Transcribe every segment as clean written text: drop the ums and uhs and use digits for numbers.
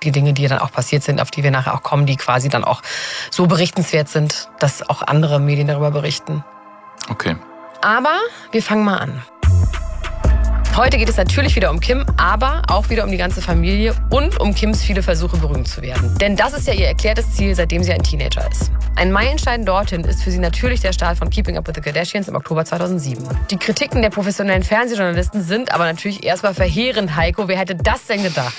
die Dinge, die dann auch passiert sind, auf die wir nachher auch kommen, die quasi dann auch so berichtenswert sind, dass auch andere Medien darüber berichten. Okay. Aber wir fangen mal an. Heute geht es natürlich wieder um Kim, aber auch wieder um die ganze Familie und um Kims viele Versuche, berühmt zu werden. Denn das ist ja ihr erklärtes Ziel, seitdem sie ein Teenager ist. Ein Meilenstein dorthin ist für sie natürlich der Start von Keeping Up with the Kardashians im Oktober 2007. Die Kritiken der professionellen Fernsehjournalisten sind aber natürlich erstmal verheerend, Heiko. Wer hätte das denn gedacht?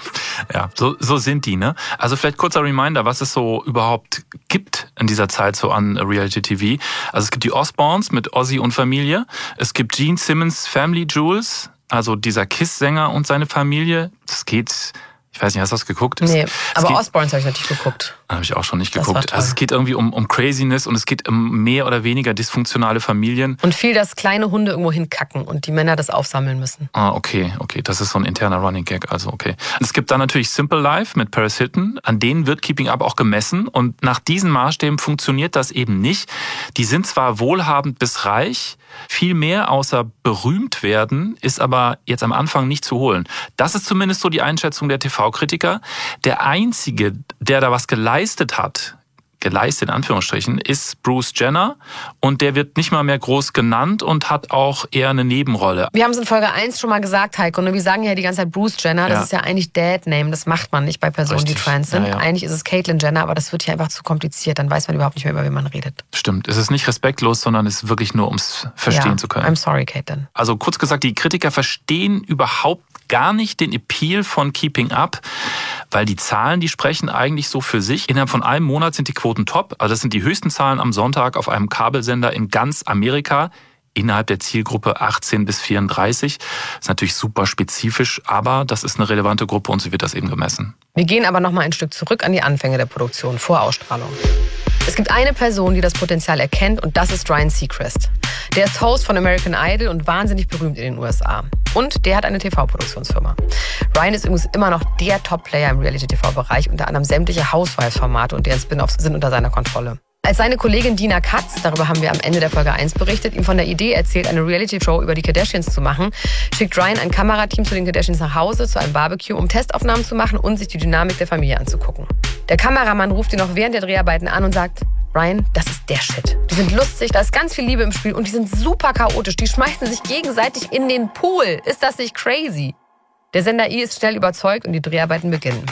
Ja, so sind die, ne? Also vielleicht kurzer Reminder, was es so überhaupt gibt in dieser Zeit so an Reality-TV. Also es gibt die Osbournes mit Ozzy und Familie. Es gibt Gene Simmons' Family Jewels, also dieser Kiss-Sänger und seine Familie. Das geht... Ich weiß nicht, hast du das geguckt? Nee, aber Osbournes habe ich natürlich geguckt. Habe ich auch schon nicht geguckt. Also es geht irgendwie um Craziness und es geht um mehr oder weniger dysfunktionale Familien. Und viel, dass kleine Hunde irgendwo hinkacken und die Männer das aufsammeln müssen. Ah, okay. Das ist so ein interner Running Gag, also okay. Und es gibt dann natürlich Simple Life mit Paris Hilton. An denen wird Keeping Up auch gemessen und nach diesen Maßstäben funktioniert das eben nicht. Die sind zwar wohlhabend bis reich, viel mehr außer berühmt werden ist aber jetzt am Anfang nicht zu holen. Das ist zumindest so die Einschätzung der TV-Kritiker. Der Einzige, der da was geleistet hat, in Anführungsstrichen, ist Bruce Jenner und der wird nicht mal mehr groß genannt und hat auch eher eine Nebenrolle. Wir haben es in Folge 1 schon mal gesagt, Heiko, und wir sagen ja die ganze Zeit Bruce Jenner, das ist ja eigentlich Dad-Name, das macht man nicht bei Personen, richtig, die trans sind. Ja. Eigentlich ist es Caitlyn Jenner, aber das wird hier einfach zu kompliziert, dann weiß man überhaupt nicht mehr, über wen man redet. Stimmt, es ist nicht respektlos, sondern es ist wirklich nur, ums verstehen zu können. I'm sorry, Caitlyn. Also kurz gesagt, die Kritiker verstehen überhaupt gar nicht den Appeal von Keeping Up, weil die Zahlen, die sprechen eigentlich so für sich. Innerhalb von einem Monat sind die Quoten top. Also das sind die höchsten Zahlen am Sonntag auf einem Kabelsender in ganz Amerika. Innerhalb der Zielgruppe 18 bis 34. Das ist natürlich super spezifisch, aber das ist eine relevante Gruppe und so wird das eben gemessen. Wir gehen aber noch mal ein Stück zurück an die Anfänge der Produktion vor Ausstrahlung. Es gibt eine Person, die das Potenzial erkennt und das ist Ryan Seacrest. Der ist Host von American Idol und wahnsinnig berühmt in den USA. Und der hat eine TV-Produktionsfirma. Ryan ist übrigens immer noch der Top-Player im Reality-TV-Bereich, unter anderem sämtliche Housewives-Formate und deren Spin-offs sind unter seiner Kontrolle. Als seine Kollegin Dina Katz, darüber haben wir am Ende der Folge 1 berichtet, ihm von der Idee erzählt, eine Reality-Show über die Kardashians zu machen, schickt Ryan ein Kamerateam zu den Kardashians nach Hause, zu einem Barbecue, um Testaufnahmen zu machen und sich die Dynamik der Familie anzugucken. Der Kameramann ruft ihn noch während der Dreharbeiten an und sagt, Ryan, das ist der Shit. Die sind lustig, da ist ganz viel Liebe im Spiel und die sind super chaotisch. Die schmeißen sich gegenseitig in den Pool. Ist das nicht crazy? Der Sender E ist schnell überzeugt und die Dreharbeiten beginnen.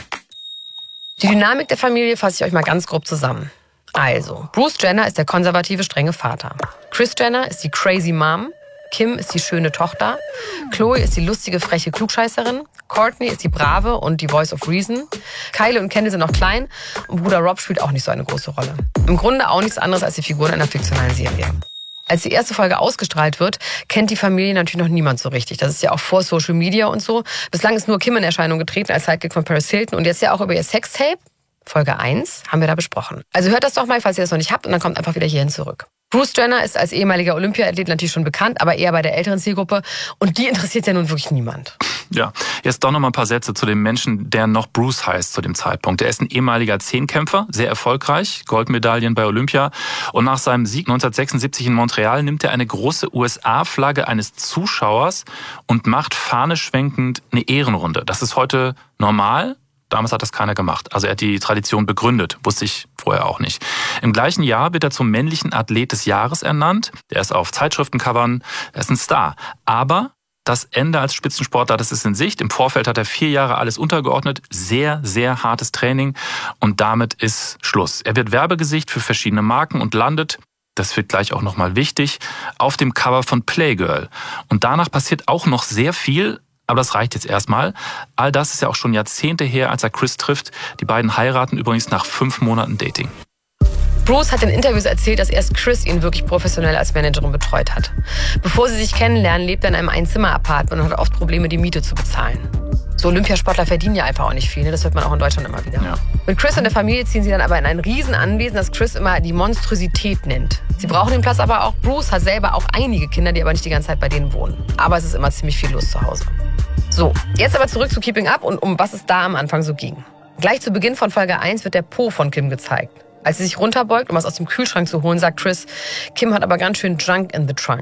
Die Dynamik der Familie fasse ich euch mal ganz grob zusammen. Also, Bruce Jenner ist der konservative, strenge Vater. Kris Jenner ist die crazy Mom. Kim ist die schöne Tochter. Khloe ist die lustige, freche Klugscheißerin. Kourtney ist die brave und die Voice of Reason. Kylie und Kendall sind noch klein und Bruder Rob spielt auch nicht so eine große Rolle. Im Grunde auch nichts anderes als die Figuren einer fiktionalen Serie. Als die erste Folge ausgestrahlt wird, kennt die Familie natürlich noch niemand so richtig. Das ist ja auch vor Social Media und so. Bislang ist nur Kim in Erscheinung getreten als Sidekick von Paris Hilton und jetzt ja auch über ihr Sextape. Folge 1 haben wir da besprochen. Also hört das doch mal, falls ihr das noch nicht habt und dann kommt einfach wieder hierhin zurück. Bruce Jenner ist als ehemaliger Olympiaathlet natürlich schon bekannt, aber eher bei der älteren Zielgruppe. Und die interessiert ja nun wirklich niemand. Ja, jetzt doch noch mal ein paar Sätze zu dem Menschen, der noch Bruce heißt zu dem Zeitpunkt. Er ist ein ehemaliger Zehnkämpfer, sehr erfolgreich, Goldmedaillen bei Olympia. Und nach seinem Sieg 1976 in Montreal nimmt er eine große USA-Flagge eines Zuschauers und macht fahneschwenkend eine Ehrenrunde. Das ist heute normal. Damals hat das keiner gemacht. Also er hat die Tradition begründet. Wusste ich vorher auch nicht. Im gleichen Jahr wird er zum männlichen Athlet des Jahres ernannt. Er ist auf Zeitschriftencovern. Er ist ein Star. Aber das Ende als Spitzensportler, das ist in Sicht. Im Vorfeld hat er 4 Jahre alles untergeordnet. Sehr, sehr hartes Training. Und damit ist Schluss. Er wird Werbegesicht für verschiedene Marken und landet, das wird gleich auch nochmal wichtig, auf dem Cover von Playgirl. Und danach passiert auch noch sehr viel. Aber das reicht jetzt erstmal. All das ist ja auch schon Jahrzehnte her, als er Kris trifft. Die beiden heiraten übrigens nach 5 Monaten Dating. Bruce hat in Interviews erzählt, dass erst Kris ihn wirklich professionell als Managerin betreut hat. Bevor sie sich kennenlernen, lebt er in einem Einzimmer-Apartment und hat oft Probleme, die Miete zu bezahlen. So Olympiasportler verdienen ja einfach auch nicht viel, ne? Das hört man auch in Deutschland immer wieder. Ja. Mit Kris und der Familie ziehen sie dann aber in ein Riesenanwesen, das Kris immer die Monstrosität nennt. Sie brauchen den Platz aber auch. Bruce hat selber auch einige Kinder, die aber nicht die ganze Zeit bei denen wohnen. Aber es ist immer ziemlich viel los zu Hause. So, jetzt aber zurück zu Keeping Up und um was es da am Anfang so ging. Gleich zu Beginn von Folge 1 wird der Po von Kim gezeigt. Als sie sich runterbeugt, um was aus dem Kühlschrank zu holen, sagt Kris, Kim hat aber ganz schön Junk in the Trunk.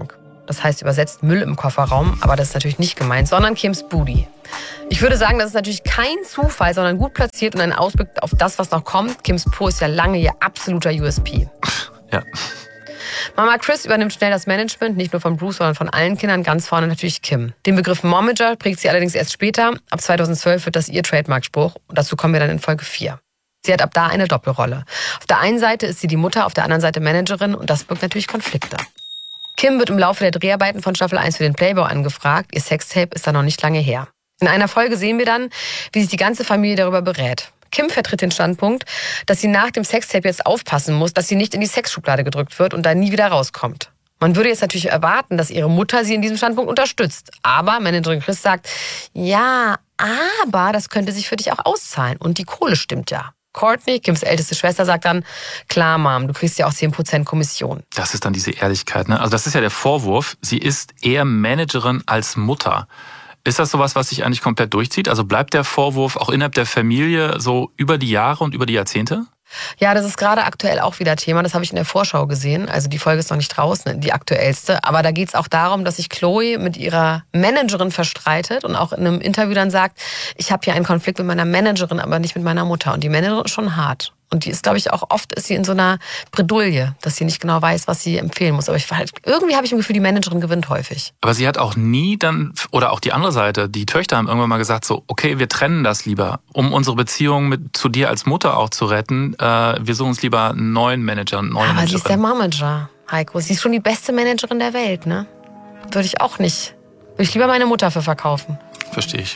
Das heißt übersetzt Müll im Kofferraum, aber das ist natürlich nicht gemeint, sondern Kims Booty. Ich würde sagen, das ist natürlich kein Zufall, sondern gut platziert und ein Ausblick auf das, was noch kommt. Kims Po ist ja lange ihr absoluter USP. Ja. Mama Kris übernimmt schnell das Management, nicht nur von Bruce, sondern von allen Kindern, ganz vorne natürlich Kim. Den Begriff Momager prägt sie allerdings erst später. Ab 2012 wird das ihr Trademark-Spruch und dazu kommen wir dann in Folge 4. Sie hat ab da eine Doppelrolle. Auf der einen Seite ist sie die Mutter, auf der anderen Seite Managerin und das birgt natürlich Konflikte. Kim wird im Laufe der Dreharbeiten von Staffel 1 für den Playboy angefragt. Ihr Sextape ist da noch nicht lange her. In einer Folge sehen wir dann, wie sich die ganze Familie darüber berät. Kim vertritt den Standpunkt, dass sie nach dem Sextape jetzt aufpassen muss, dass sie nicht in die Sexschublade gedrückt wird und da nie wieder rauskommt. Man würde jetzt natürlich erwarten, dass ihre Mutter sie in diesem Standpunkt unterstützt. Aber Managerin Kris sagt, ja, aber das könnte sich für dich auch auszahlen. Und die Kohle stimmt ja. Courtney, Kims älteste Schwester, sagt dann, klar, Mom, du kriegst ja auch 10% Kommission. Das ist dann diese Ehrlichkeit, ne? Also das ist ja der Vorwurf, sie ist eher Managerin als Mutter. Ist das sowas, was sich eigentlich komplett durchzieht? Also bleibt der Vorwurf auch innerhalb der Familie so über die Jahre und über die Jahrzehnte? Ja, das ist gerade aktuell auch wieder Thema. Das habe ich in der Vorschau gesehen. Also die Folge ist noch nicht draußen, die aktuellste. Aber da geht es auch darum, dass sich Chloe mit ihrer Managerin verstreitet und auch in einem Interview dann sagt, ich habe hier einen Konflikt mit meiner Managerin, aber nicht mit meiner Mutter. Und die Managerin ist schon hart. Und die ist, glaube ich, auch oft ist sie in so einer Bredouille, dass sie nicht genau weiß, was sie empfehlen muss. Aber irgendwie habe ich im Gefühl, die Managerin gewinnt häufig. Aber sie hat auch nie dann, oder auch die andere Seite, die Töchter haben irgendwann mal gesagt so, okay, wir trennen das lieber, um unsere Beziehung zu dir als Mutter auch zu retten. Wir suchen uns lieber einen neuen Manager, eine neue Managerin. Aber sie ist der Momager, Heiko. Sie ist schon die beste Managerin der Welt, ne? Würde ich auch nicht. Würde ich lieber meine Mutter für verkaufen. Verstehe ich.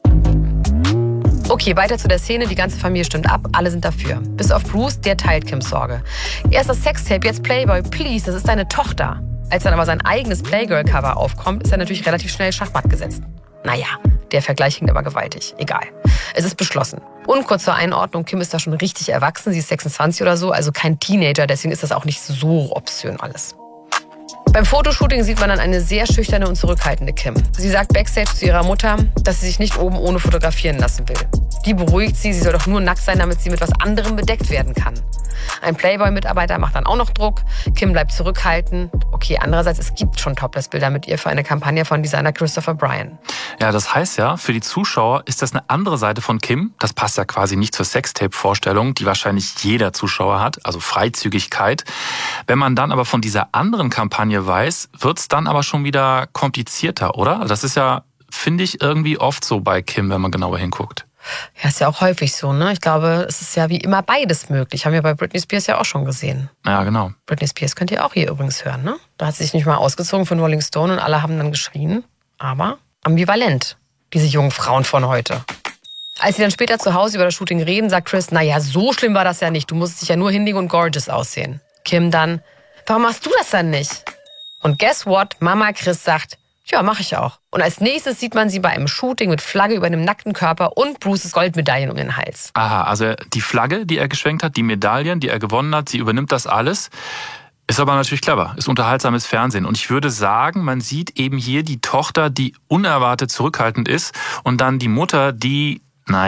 Okay, weiter zu der Szene. Die ganze Familie stimmt ab. Alle sind dafür. Bis auf Bruce, der teilt Kims Sorge. Erst das Sextape, jetzt Playboy. Please, das ist deine Tochter. Als dann aber sein eigenes Playgirl-Cover aufkommt, ist er natürlich relativ schnell Schachmatt gesetzt. Naja, der Vergleich hinkt aber gewaltig. Egal. Es ist beschlossen. Und kurz zur Einordnung, Kim ist da schon richtig erwachsen. Sie ist 26 oder so, also kein Teenager. Deswegen ist das auch nicht so obszön alles. Beim Fotoshooting sieht man dann eine sehr schüchterne und zurückhaltende Kim. Sie sagt backstage zu ihrer Mutter, dass sie sich nicht oben ohne fotografieren lassen will. Die beruhigt sie soll doch nur nackt sein, damit sie mit was anderem bedeckt werden kann. Ein Playboy-Mitarbeiter macht dann auch noch Druck. Kim bleibt zurückhaltend. Okay, andererseits, es gibt schon Topless-Bilder mit ihr für eine Kampagne von Designer Christopher Bryan. Ja, das heißt ja, für die Zuschauer ist das eine andere Seite von Kim. Das passt ja quasi nicht zur Sextape-Vorstellung, die wahrscheinlich jeder Zuschauer hat, also Freizügigkeit. Wenn man dann aber von dieser anderen Kampagne weiß, wird's dann aber schon wieder komplizierter, oder? Das ist ja, finde ich, irgendwie oft so bei Kim, wenn man genauer hinguckt. Ja, ist ja auch häufig so, ne? Ich glaube, es ist ja wie immer beides möglich. Haben wir bei Britney Spears ja auch schon gesehen. Ja, genau. Britney Spears könnt ihr auch hier übrigens hören, ne? Da hat sie sich nicht mal ausgezogen für Rolling Stone und alle haben dann geschrien. Aber ambivalent, diese jungen Frauen von heute. Als sie dann später zu Hause über das Shooting reden, sagt Kris, naja, so schlimm war das ja nicht. Du musst dich ja nur hinlegen und gorgeous aussehen. Kim dann, warum machst du das dann nicht? Und guess what? Mama Kris sagt, ja, mache ich auch. Und als nächstes sieht man sie bei einem Shooting mit Flagge über einem nackten Körper und Bruces Goldmedaillen um den Hals. Aha, also die Flagge, die er geschwenkt hat, die Medaillen, die er gewonnen hat, sie übernimmt das alles. Ist aber natürlich clever, ist unterhaltsames Fernsehen. Und ich würde sagen, man sieht eben hier die Tochter, die unerwartet zurückhaltend ist und dann die Mutter, die,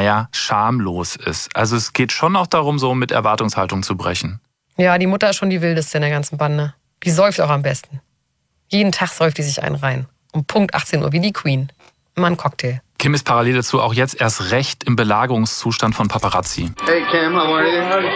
schamlos ist. Also es geht schon auch darum, so mit Erwartungshaltung zu brechen. Ja, die Mutter ist schon die wildeste in der ganzen Bande. Die säuft auch am besten. Jeden Tag säuft die sich einen rein. Um Punkt 18 Uhr, wie die Queen. Immer ein Cocktail. Kim ist parallel dazu auch jetzt erst recht im Belagerungszustand von Paparazzi. Hey Kim, how are you? Sorry,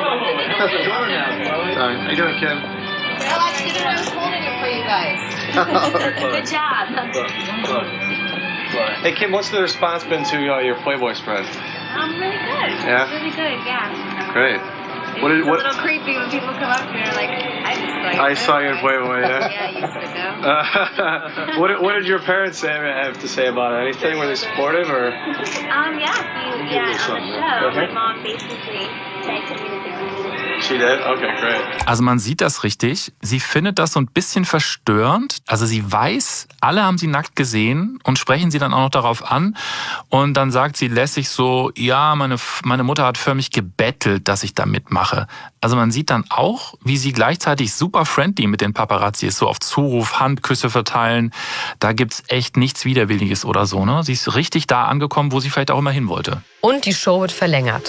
how you doing, Kim? Oh, I did it. I was holding it for you guys. Good job. Hey Kim, what's the response been to your Playboy spread? Really good. Yeah? Really good, yeah. Great. It's a little creepy when people come up here like, I saw you in Playboy, yeah? Yeah, you could go. What did your parents have to say about it? Anything? Were they supportive or? On the show, my mom basically said to me that they were. She did? Okay, great. Also man sieht das richtig. Sie findet das so ein bisschen verstörend. Also sie weiß, alle haben sie nackt gesehen und sprechen sie dann auch noch darauf an. Und dann sagt sie lässig so, ja, meine Mutter hat für mich gebettelt, dass ich da mitmache. Also man sieht dann auch, wie sie gleichzeitig super friendly mit den Paparazzi ist. So auf Zuruf, Handküsse verteilen. Da gibt's echt nichts Widerwilliges oder so, ne? Sie ist richtig da angekommen, wo sie vielleicht auch immer hin wollte. Und die Show wird verlängert.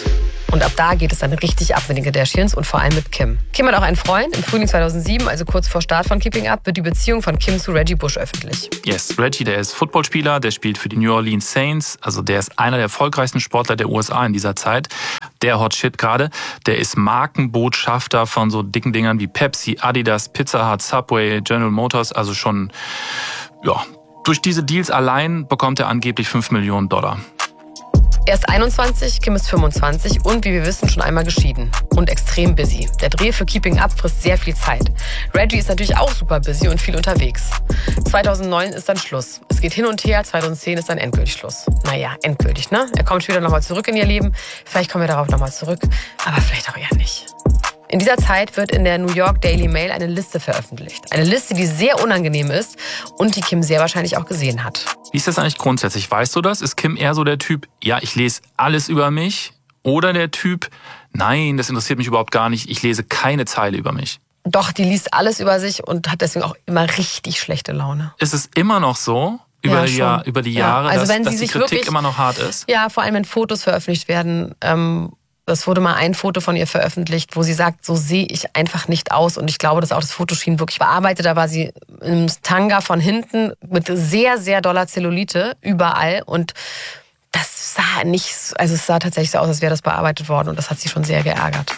Und ab da geht es dann richtig ab mit den Kardashians und vor allem mit Kim. Kim hat auch einen Freund. Im Frühling 2007, also kurz vor Start von Keeping Up, wird die Beziehung von Kim zu Reggie Bush öffentlich. Yes, Reggie, der ist Footballspieler, der spielt für die New Orleans Saints. Also der ist einer der erfolgreichsten Sportler der USA in dieser Zeit. Der Hot Shit gerade. Der ist Markenbotschafter von so dicken Dingern wie Pepsi, Adidas, Pizza Hut, Subway, General Motors. Also schon, ja, durch diese Deals allein bekommt er angeblich $5 Millionen. Er ist 21, Kim ist 25 und wie wir wissen schon einmal geschieden und extrem busy. Der Dreh für Keeping Up frisst sehr viel Zeit. Reggie ist natürlich auch super busy und viel unterwegs. 2009 ist dann Schluss. Es geht hin und her, 2010 ist dann endgültig Schluss. Naja, endgültig, ne? Er kommt später nochmal zurück in ihr Leben. Vielleicht kommen wir darauf nochmal zurück, aber vielleicht auch eher nicht. In dieser Zeit wird in der New York Daily Mail eine Liste veröffentlicht. Eine Liste, die sehr unangenehm ist und die Kim sehr wahrscheinlich auch gesehen hat. Wie ist das eigentlich grundsätzlich? Weißt du das? Ist Kim eher so der Typ, ja, ich lese alles über mich? Oder der Typ, nein, das interessiert mich überhaupt gar nicht, ich lese keine Zeile über mich? Doch, die liest alles über sich und hat deswegen auch immer richtig schlechte Laune. Ist es immer noch so, über die Jahre, also dass die Kritik wirklich, immer noch hart ist? Ja, vor allem wenn Fotos veröffentlicht werden. Es wurde mal ein Foto von ihr veröffentlicht, wo sie sagt, so sehe ich einfach nicht aus. Und ich glaube, dass auch das Foto schien wirklich bearbeitet. Da war sie im Tanga von hinten mit sehr, sehr doller Zellulite überall. Und das sah nicht, also es sah tatsächlich so aus, als wäre das bearbeitet worden. Und das hat sie schon sehr geärgert.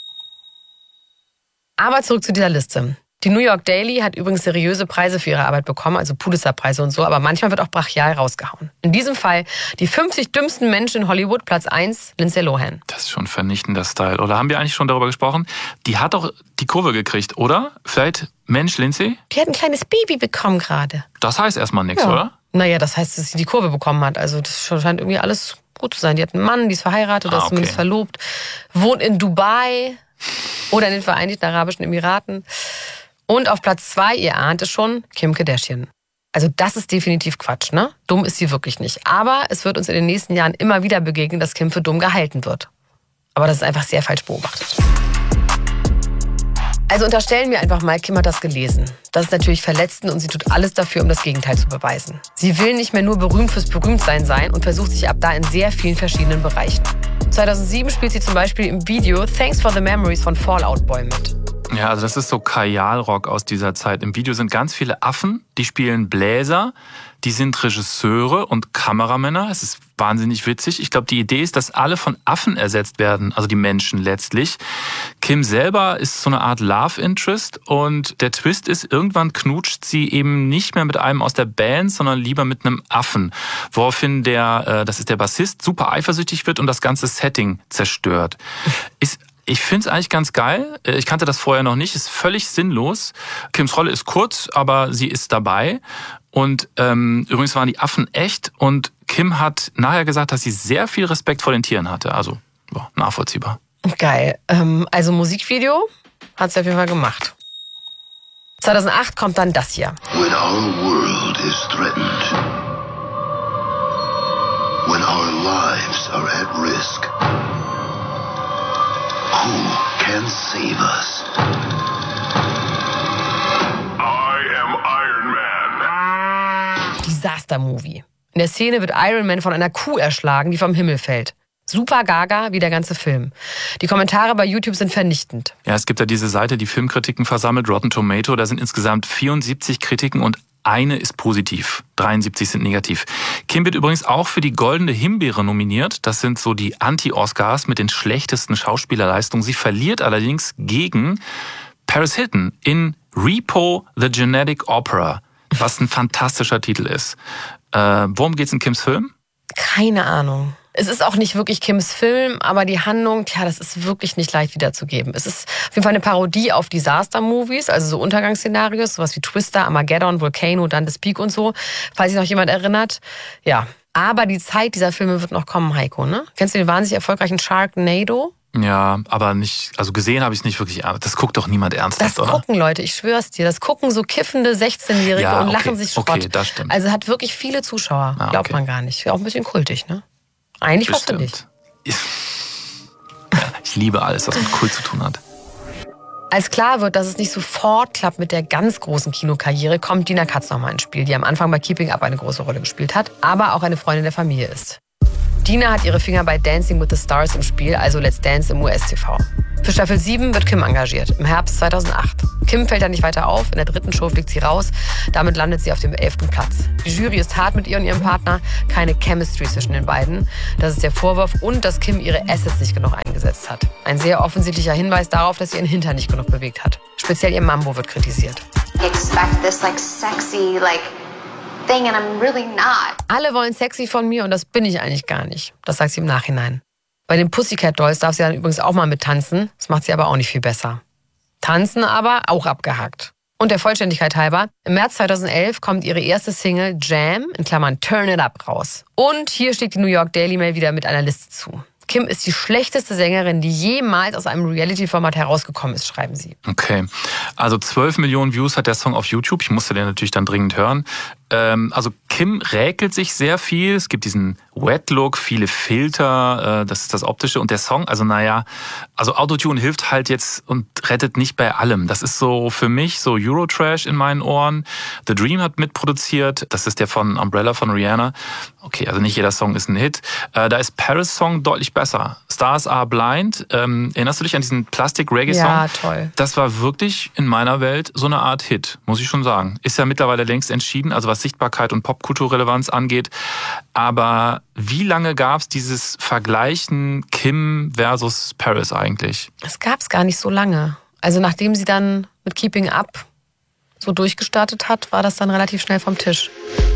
Aber zurück zu dieser Liste. Die New York Daily hat übrigens seriöse Preise für ihre Arbeit bekommen, also Pulitzer-Preise und so, aber manchmal wird auch brachial rausgehauen. In diesem Fall die 50 dümmsten Menschen in Hollywood, Platz 1, Lindsay Lohan. Das ist schon vernichtender Style. Oder haben wir eigentlich schon darüber gesprochen? Die hat doch die Kurve gekriegt, oder? Vielleicht, Mensch, Lindsay? Die hat ein kleines Baby bekommen gerade. Das heißt erstmal nichts, oder? Naja, das heißt, dass sie die Kurve bekommen hat. Also das scheint irgendwie alles gut zu sein. Die hat einen Mann, die ist verheiratet, ist zumindest verlobt, wohnt in Dubai oder in den Vereinigten Arabischen Emiraten. Und auf Platz 2, ihr ahnt es schon, Kim Kardashian. Also das ist definitiv Quatsch, ne? Dumm ist sie wirklich nicht. Aber es wird uns in den nächsten Jahren immer wieder begegnen, dass Kim für dumm gehalten wird. Aber das ist einfach sehr falsch beobachtet. Also unterstellen wir einfach mal, Kim hat das gelesen. Das ist natürlich verletzend und sie tut alles dafür, um das Gegenteil zu beweisen. Sie will nicht mehr nur berühmt fürs Berühmtsein sein und versucht sich ab da in sehr vielen verschiedenen Bereichen. 2007 spielt sie zum Beispiel im Video Thanks for the Memories von Fall Out Boy mit. Ja, also das ist so Kajal-Rock aus dieser Zeit. Im Video sind ganz viele Affen, die spielen Bläser, die sind Regisseure und Kameramänner. Es ist wahnsinnig witzig. Ich glaube, die Idee ist, dass alle von Affen ersetzt werden, also die Menschen letztlich. Kim selber ist so eine Art Love Interest und der Twist ist, irgendwann knutscht sie eben nicht mehr mit einem aus der Band, sondern lieber mit einem Affen. Woraufhin das ist der Bassist, super eifersüchtig wird und das ganze Setting zerstört. Ich finde es eigentlich ganz geil. Ich kannte das vorher noch nicht. Ist völlig sinnlos. Kims Rolle ist kurz, aber sie ist dabei. Und übrigens waren die Affen echt. Und Kim hat nachher gesagt, dass sie sehr viel Respekt vor den Tieren hatte. Also nachvollziehbar. Geil. Also Musikvideo hat sie auf jeden Fall gemacht. 2008 kommt dann das hier. When our world is threatened. When our lives are at risk. Who can save us? I am Iron Man. Disaster-Movie. In der Szene wird Iron Man von einer Kuh erschlagen, die vom Himmel fällt. Super gaga wie der ganze Film. Die Kommentare bei YouTube sind vernichtend. Ja, es gibt ja diese Seite, die Filmkritiken versammelt, Rotten Tomato. Da sind insgesamt 74 Kritiken und eine ist positiv, 73 sind negativ. Kim wird übrigens auch für die Goldene Himbeere nominiert. Das sind so die Anti-Oscars mit den schlechtesten Schauspielerleistungen. Sie verliert allerdings gegen Paris Hilton in Repo, The Genetic Opera, was ein fantastischer Titel ist. Worum geht's in Kims Film? Keine Ahnung. Es ist auch nicht wirklich Kims Film, aber die Handlung, das ist wirklich nicht leicht wiederzugeben. Es ist auf jeden Fall eine Parodie auf Disaster-Movies, also so Untergangsszenarios, sowas wie Twister, Armageddon, Volcano, Dante's Peak und so, falls sich noch jemand erinnert. Ja, aber die Zeit dieser Filme wird noch kommen, Heiko, ne? Kennst du den wahnsinnig erfolgreichen Sharknado? Ja, aber nicht, also gesehen habe ich es nicht wirklich. Das guckt doch niemand ernsthaft, oder? Das gucken Leute, ich schwör's dir. Das gucken so kiffende 16-Jährige und lachen sich Schrott. Okay, das stimmt. Also hat wirklich viele Zuschauer, glaubt man gar nicht. Auch ein bisschen kultig, ne? Eigentlich was für dich. Ja, ich liebe alles, was mit Kult zu tun hat. Als klar wird, dass es nicht sofort klappt mit der ganz großen Kinokarriere, kommt Dina Katz nochmal ins Spiel, die am Anfang bei Keeping Up eine große Rolle gespielt hat, aber auch eine Freundin der Familie ist. Dina hat ihre Finger bei Dancing with the Stars im Spiel, also Let's Dance im US-TV. Für Staffel 7 wird Kim engagiert, im Herbst 2008. Kim fällt dann nicht weiter auf, in der 3. Show fliegt sie raus. Damit landet sie auf dem 11. Platz. Die Jury ist hart mit ihr und ihrem Partner, keine Chemistry zwischen den beiden. Das ist der Vorwurf und dass Kim ihre Assets nicht genug eingesetzt hat. Ein sehr offensichtlicher Hinweis darauf, dass sie ihren Hintern nicht genug bewegt hat. Speziell ihr Mambo wird kritisiert. I expect this sexy thing and I'm really not. Alle wollen sexy von mir und das bin ich eigentlich gar nicht. Das sagt sie im Nachhinein. Bei den Pussycat Dolls darf sie dann übrigens auch mal mittanzen. Das macht sie aber auch nicht viel besser. Tanzen aber auch abgehakt. Und der Vollständigkeit halber, im März 2011 kommt ihre erste Single Jam, in Klammern Turn It Up, raus. Und hier schlägt die New York Daily Mail wieder mit einer Liste zu. Kim ist die schlechteste Sängerin, die jemals aus einem Reality-Format herausgekommen ist, schreiben sie. Okay, also 12 Millionen Views hat der Song auf YouTube. Ich musste den natürlich dann dringend hören. Also Kim räkelt sich sehr viel. Es gibt diesen Wet-Look, viele Filter, das ist das Optische. Und der Song, also Autotune hilft halt jetzt und rettet nicht bei allem. Das ist so für mich so Eurotrash in meinen Ohren. The Dream hat mitproduziert, das ist der von Umbrella von Rihanna. Okay, also nicht jeder Song ist ein Hit. Da ist Paris' Song deutlich besser. Stars Are Blind. Erinnerst du dich an diesen Plastic-Reggae-Song? Ja, toll. Das war wirklich in meiner Welt so eine Art Hit, muss ich schon sagen. Ist ja mittlerweile längst entschieden, also was Sichtbarkeit und Popkulturrelevanz angeht. Aber wie lange gab es dieses Vergleichen Kim versus Paris eigentlich? Es gab es gar nicht so lange. Also nachdem sie dann mit Keeping Up so durchgestartet hat, war das dann relativ schnell vom Tisch.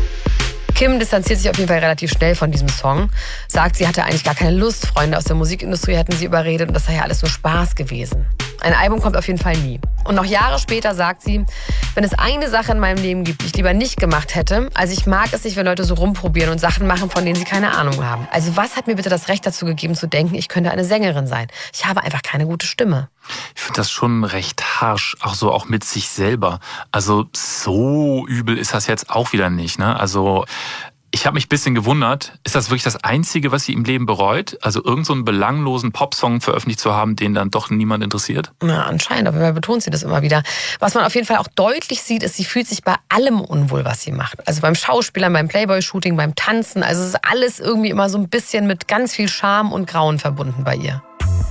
Kim distanziert sich auf jeden Fall relativ schnell von diesem Song, sagt, sie hatte eigentlich gar keine Lust, Freunde aus der Musikindustrie hätten sie überredet und das sei ja alles nur Spaß gewesen. Ein Album kommt auf jeden Fall nie. Und noch Jahre später sagt sie, wenn es eine Sache in meinem Leben gibt, die ich lieber nicht gemacht hätte, also ich mag es nicht, wenn Leute so rumprobieren und Sachen machen, von denen sie keine Ahnung haben. Also was hat mir bitte das Recht dazu gegeben, zu denken, ich könnte eine Sängerin sein? Ich habe einfach keine gute Stimme. Ich finde das schon recht harsch, auch mit sich selber. Also so übel ist das jetzt auch wieder nicht, ne? Also ich habe mich ein bisschen gewundert, ist das wirklich das Einzige, was sie im Leben bereut? Also irgend so einen belanglosen Popsong veröffentlicht zu haben, den dann doch niemand interessiert? Na, anscheinend, auf jeden Fall betont sie das immer wieder. Was man auf jeden Fall auch deutlich sieht, ist, sie fühlt sich bei allem unwohl, was sie macht. Also beim Schauspielern, beim Playboy-Shooting, beim Tanzen. Also es ist alles irgendwie immer so ein bisschen mit ganz viel Scham und Grauen verbunden bei ihr.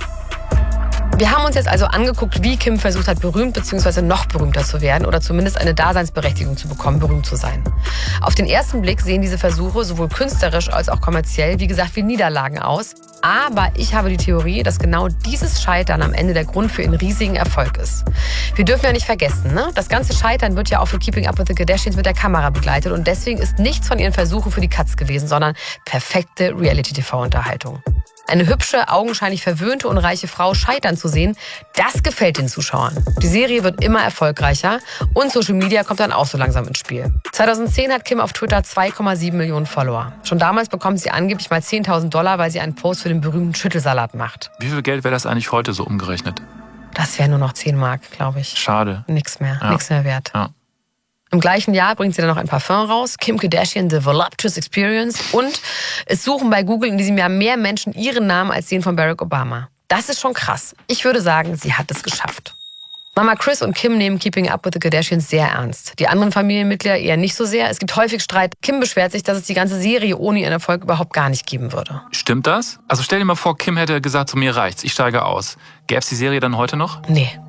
Wir haben uns jetzt also angeguckt, wie Kim versucht hat, berühmt bzw. noch berühmter zu werden oder zumindest eine Daseinsberechtigung zu bekommen, berühmt zu sein. Auf den ersten Blick sehen diese Versuche sowohl künstlerisch als auch kommerziell, wie gesagt, wie Niederlagen aus. Aber ich habe die Theorie, dass genau dieses Scheitern am Ende der Grund für ihren riesigen Erfolg ist. Wir dürfen ja nicht vergessen, ne? Das ganze Scheitern wird ja auch für Keeping Up with the Kardashians mit der Kamera begleitet und deswegen ist nichts von ihren Versuchen für die Katz gewesen, sondern perfekte Reality-TV-Unterhaltung. Eine hübsche, augenscheinlich verwöhnte und reiche Frau scheitern zu sehen, das gefällt den Zuschauern. Die Serie wird immer erfolgreicher und Social Media kommt dann auch so langsam ins Spiel. 2010 hat Kim auf Twitter 2,7 Millionen Follower. Schon damals bekommt sie angeblich mal $10.000, weil sie einen Post für den berühmten Schüttelsalat macht. Wie viel Geld wäre das eigentlich heute so umgerechnet? Das wäre nur noch 10 Mark, glaube ich. Schade. Nichts mehr wert. Ja. Im gleichen Jahr bringt sie dann noch ein Parfum raus, Kim Kardashian The Voluptuous Experience, und es suchen bei Google in diesem Jahr mehr Menschen ihren Namen als den von Barack Obama. Das ist schon krass. Ich würde sagen, sie hat es geschafft. Mama Kris und Kim nehmen Keeping Up with the Kardashians sehr ernst. Die anderen Familienmitglieder eher nicht so sehr. Es gibt häufig Streit. Kim beschwert sich, dass es die ganze Serie ohne ihren Erfolg überhaupt gar nicht geben würde. Stimmt das? Also stell dir mal vor, Kim hätte gesagt, so mir reicht's, ich steige aus. Gäbe es die Serie dann heute noch? Nee.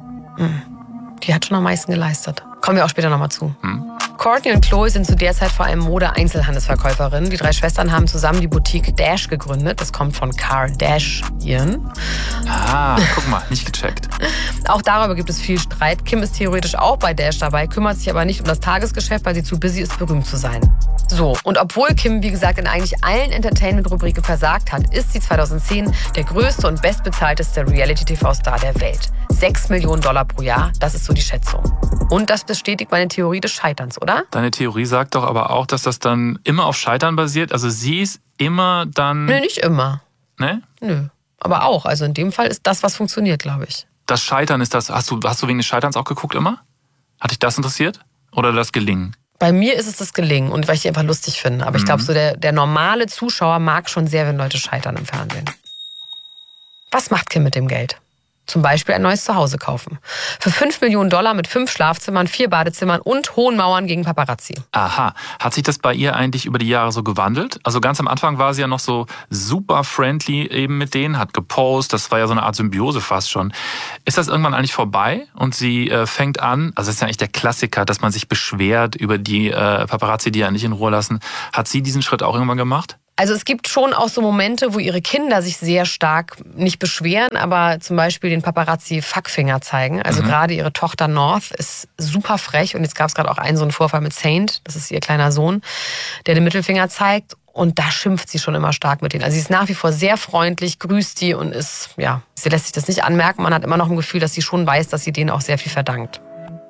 Die hat schon am meisten geleistet. Kommen wir auch später nochmal zu. Kourtney und Khloe sind zu der Zeit vor allem Mode-Einzelhandelsverkäuferinnen. Die 3 Schwestern haben zusammen die Boutique Dash gegründet. Das kommt von Kardashian. Guck mal, nicht gecheckt. Auch darüber gibt es viel Streit. Kim ist theoretisch auch bei Dash dabei, kümmert sich aber nicht um das Tagesgeschäft, weil sie zu busy ist, berühmt zu sein. So, und obwohl Kim, wie gesagt, in eigentlich allen Entertainment-Rubriken versagt hat, ist sie 2010 der größte und bestbezahlteste Reality-TV-Star der Welt. $6 Millionen pro Jahr, das ist so die Schätzung. Und das bestätigt meine Theorie des Scheiterns, oder? Deine Theorie sagt doch aber auch, dass das dann immer auf Scheitern basiert. Also sie ist immer dann... Nö, nicht immer. Ne? Nö, aber auch. Also in dem Fall ist das, was funktioniert, glaube ich. Das Scheitern ist das... Hast du wegen des Scheiterns auch geguckt immer? Hat dich das interessiert? Oder das Gelingen? Bei mir ist es das Gelingen und weil ich die einfach lustig finde. Aber ich glaube, so der normale Zuschauer mag schon sehr, wenn Leute scheitern im Fernsehen. Was macht Kim mit dem Geld? Zum Beispiel ein neues Zuhause kaufen. Für $5 Millionen mit 5 Schlafzimmern, 4 Badezimmern und hohen Mauern gegen Paparazzi. Aha. Hat sich das bei ihr eigentlich über die Jahre so gewandelt? Also ganz am Anfang war sie ja noch so super friendly eben mit denen, hat gepostet, das war ja so eine Art Symbiose fast schon. Ist das irgendwann eigentlich vorbei und sie fängt an, also das ist ja eigentlich der Klassiker, dass man sich beschwert über die Paparazzi, die ja nicht in Ruhe lassen. Hat sie diesen Schritt auch irgendwann gemacht? Also es gibt schon auch so Momente, wo ihre Kinder sich sehr stark nicht beschweren, aber zum Beispiel den Paparazzi Fuckfinger zeigen. Also gerade ihre Tochter North ist super frech und jetzt gab es gerade auch so einen Vorfall mit Saint, das ist ihr kleiner Sohn, der den Mittelfinger zeigt und da schimpft sie schon immer stark mit denen. Also sie ist nach wie vor sehr freundlich, grüßt die und ist, ja, sie lässt sich das nicht anmerken. Man hat immer noch ein Gefühl, dass sie schon weiß, dass sie denen auch sehr viel verdankt.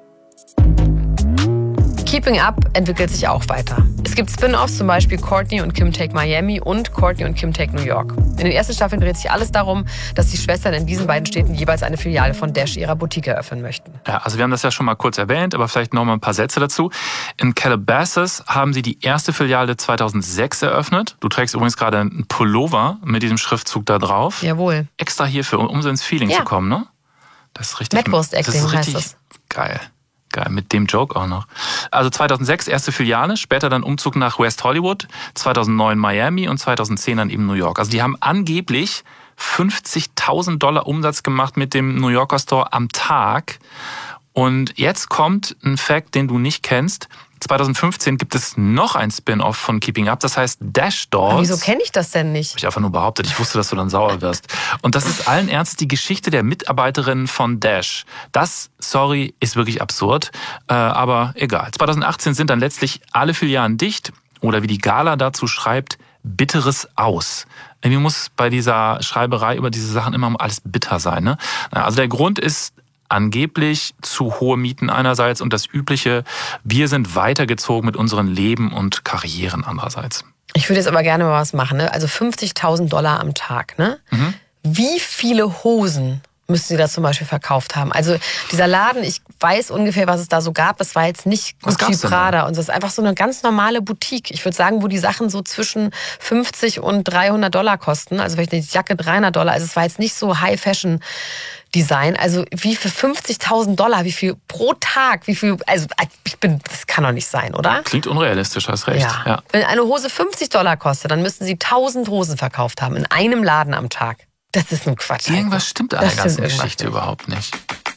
Keeping Up entwickelt sich auch weiter. Es gibt Spin-offs, zum Beispiel Kourtney und Kim Take Miami und Kourtney und Kim Take New York. In den ersten Staffeln dreht sich alles darum, dass die Schwestern in diesen beiden Städten jeweils eine Filiale von Dash ihrer Boutique eröffnen möchten. Ja, also wir haben das ja schon mal kurz erwähnt, aber vielleicht noch mal ein paar Sätze dazu. In Calabasas haben sie die erste Filiale 2006 eröffnet. Du trägst übrigens gerade einen Pullover mit diesem Schriftzug da drauf. Jawohl. Extra hierfür, um so ins Feeling zu kommen, ne? Das ist richtig. Mettwurst-Acting heißt das. Geil. Geil, mit dem Joke auch noch. Also 2006 erste Filiale, später dann Umzug nach West Hollywood, 2009 Miami und 2010 dann eben New York. Also die haben angeblich $50.000 Umsatz gemacht mit dem New Yorker Store am Tag. Und jetzt kommt ein Fact, den du nicht kennst. 2015 gibt es noch ein Spin-off von Keeping Up, das heißt Dash Dolls. Aber wieso kenne ich das denn nicht? Habe ich einfach nur behauptet, ich wusste, dass du dann sauer wirst. Und das ist allen Ernstes die Geschichte der Mitarbeiterinnen von Dash. Das, sorry, ist wirklich absurd, aber egal. 2018 sind dann letztlich alle Filialen dicht oder wie die Gala dazu schreibt, bitteres Aus. Irgendwie muss bei dieser Schreiberei über diese Sachen immer alles bitter sein, ne? Also der Grund ist angeblich zu hohe Mieten einerseits und das übliche, wir sind weitergezogen mit unseren Leben und Karrieren andererseits. Ich würde jetzt aber gerne mal was machen, ne? Also $50.000 am Tag, ne? Wie viele Hosen müssen Sie da zum Beispiel verkauft haben? Also dieser Laden, ich weiß ungefähr, was es da so gab. Das war jetzt nicht Gucci, Prada und so. Das ist einfach so eine ganz normale Boutique. Ich würde sagen, wo die Sachen so zwischen $50 und $300 kosten. Also vielleicht eine Jacke $300. Also es war jetzt nicht so High-Fashion-Design. Also wie für $50.000, wie viel pro Tag, wie viel, also das kann doch nicht sein, oder? Klingt unrealistisch, hast recht. Ja. Wenn eine Hose $50 kostet, dann müssten Sie 1000 Hosen verkauft haben in einem Laden am Tag. Das ist ein Quatsch. Irgendwas stimmt an der ganzen Geschichte überhaupt nicht.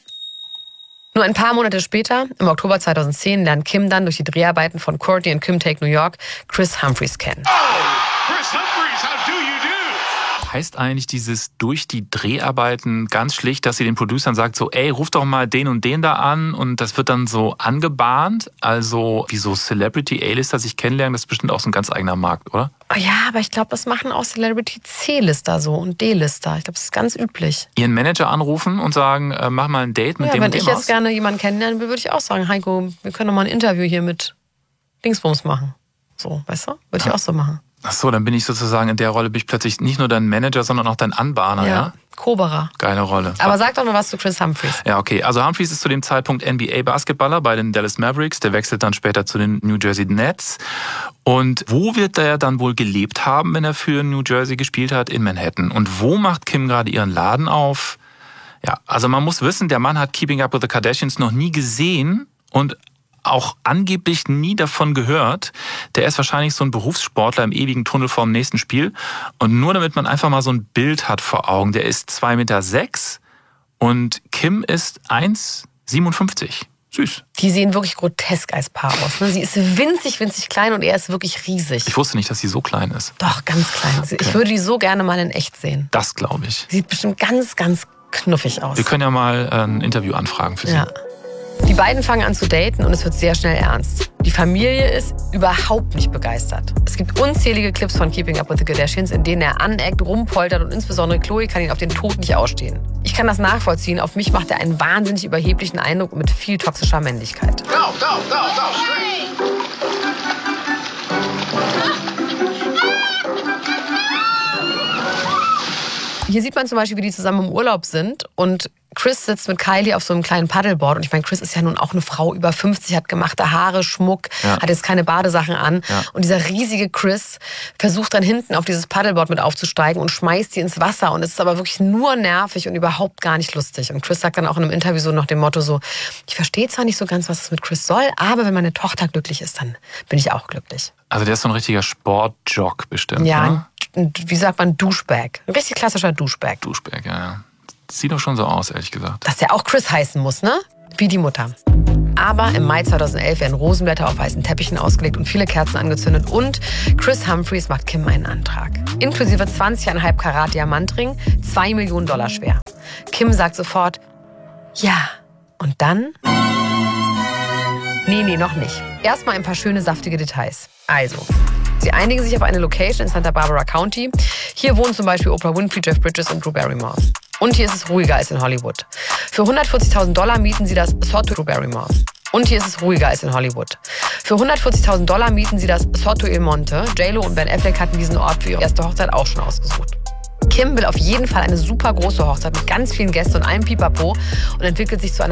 Nur ein paar Monate später, im Oktober 2010, lernt Kim dann durch die Dreharbeiten von Kourtney und Kim Take New York Chris Humphries kennen. Chris Humphries, how do you do? Heißt eigentlich dieses durch die Dreharbeiten ganz schlicht, dass sie den Producern sagt so, ey, ruf doch mal den und den da an und das wird dann so angebahnt, also wie so Celebrity A-Lister sich kennenlernen, das ist bestimmt auch so ein ganz eigener Markt, oder? Oh ja, aber ich glaube, das machen auch Celebrity C-Lister so und D-Lister. Ich glaube, das ist ganz üblich. Ihren Manager anrufen und sagen, mach mal ein Date mit dem und dem Wenn ich jetzt gerne jemanden kennenlernen will, würde ich auch sagen, Heiko, wir können doch mal ein Interview hier mit Dingsbums machen. So, weißt du? Würde ich auch so machen. Ach so, dann bin ich sozusagen in der Rolle, bin ich plötzlich nicht nur dein Manager, sondern auch dein Anbahner, ja? Koberer. Geile Rolle. Aber sag doch mal was zu Chris Humphries. Ja, okay. Also Humphries ist zu dem Zeitpunkt NBA-Basketballer bei den Dallas Mavericks. Der wechselt dann später zu den New Jersey Nets. Und wo wird er dann wohl gelebt haben, wenn er für New Jersey gespielt hat? In Manhattan. Und wo macht Kim gerade ihren Laden auf? Ja, also man muss wissen, der Mann hat Keeping Up with the Kardashians noch nie gesehen und auch angeblich nie davon gehört. Der ist wahrscheinlich so ein Berufssportler im ewigen Tunnel vorm nächsten Spiel. Und nur damit man einfach mal so ein Bild hat vor Augen. Der ist 2,6 Meter und Kim ist 1,57. Süß. Die sehen wirklich grotesk als Paar aus. Ne? Sie ist winzig, winzig klein und er ist wirklich riesig. Ich wusste nicht, dass sie so klein ist. Doch, ganz klein. Okay. Ich würde die so gerne mal in echt sehen. Das glaube ich. Sieht bestimmt ganz, ganz knuffig aus. Wir können ja mal ein Interview anfragen für sie. Ja. Die beiden fangen an zu daten und es wird sehr schnell ernst. Die Familie ist überhaupt nicht begeistert. Es gibt unzählige Clips von Keeping Up with the Kardashians, in denen er aneckt, rumpoltert und insbesondere Chloe kann ihn auf den Tod nicht ausstehen. Ich kann das nachvollziehen. Auf mich macht er einen wahnsinnig überheblichen Eindruck mit viel toxischer Männlichkeit. Go, go, go, go, straight. Hier sieht man zum Beispiel, wie die zusammen im Urlaub sind und Chris sitzt mit Kylie auf so einem kleinen Paddleboard und ich meine, Chris ist ja nun auch eine Frau über 50, hat gemachte Haare, Schmuck, hat jetzt keine Badesachen an und dieser riesige Chris versucht dann hinten auf dieses Paddleboard mit aufzusteigen und schmeißt sie ins Wasser und es ist aber wirklich nur nervig und überhaupt gar nicht lustig. Und Chris sagt dann auch in einem Interview so nach dem Motto so, ich verstehe zwar nicht so ganz, was es mit Chris soll, aber wenn meine Tochter glücklich ist, dann bin ich auch glücklich. Also der ist so ein richtiger Sportjock bestimmt, ja, ne? Wie sagt man, Douchebag. Ein richtig klassischer Douchebag. Douchebag, ja. Sieht doch schon so aus, ehrlich gesagt. Dass der auch Chris heißen muss, ne? Wie die Mutter. Aber im Mai 2011 werden Rosenblätter auf weißen Teppichen ausgelegt und viele Kerzen angezündet. Und Kris Humphries macht Kim einen Antrag. Inklusive 20,5 Karat Diamantring, $2 Millionen schwer. Kim sagt sofort, ja. Und dann? Nee, noch nicht. Erstmal ein paar schöne, saftige Details. Also, sie einigen sich auf eine Location in Santa Barbara County. Hier wohnen zum Beispiel Oprah Winfrey, Jeff Bridges und Drew Barrymore. Und hier ist es ruhiger als in Hollywood. Für $140.000 mieten sie das Soto Drew Barrymore. Und hier ist es ruhiger als in Hollywood. Für $140.000 mieten sie das Soto Il Monte. J.Lo und Ben Affleck hatten diesen Ort für ihre erste Hochzeit auch schon ausgesucht. Kim will auf jeden Fall eine super große Hochzeit mit ganz vielen Gästen und einem Pipapo und entwickelt sich zu einer